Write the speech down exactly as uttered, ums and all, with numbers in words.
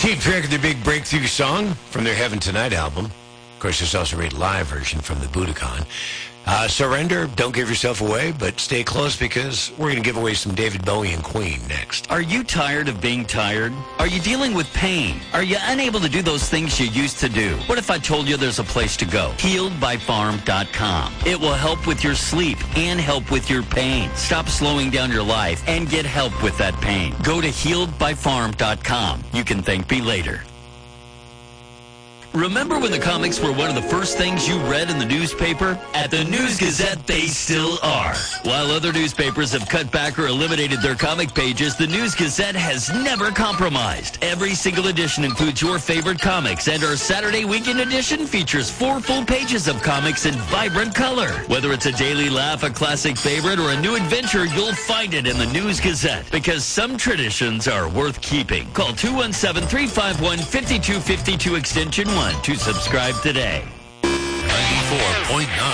Cheap Trick, their big breakthrough song from their Heaven Tonight album. Of course, there's also a great live version from the Budokan. Uh, surrender, don't give yourself away, but stay close because we're going to give away some David Bowie and Queen next. Are you tired of being tired? Are you dealing with pain? Are you unable to do those things you used to do? What if I told you there's a place to go? healed by farm dot com. It will help with your sleep and help with your pain. Stop slowing down your life and get help with that pain. Go to healed by farm dot com. You can thank me later. Remember when the comics were one of the first things you read in the newspaper? At the News Gazette, they still are. While other newspapers have cut back or eliminated their comic pages, the News Gazette has never compromised. Every single edition includes your favorite comics, and our Saturday weekend edition features four full pages of comics in vibrant color. Whether it's a daily laugh, a classic favorite, or a new adventure, you'll find it in the News Gazette, because some traditions are worth keeping. Call two one seven, three five one, five two five two extension one to subscribe today. ninety-four point nine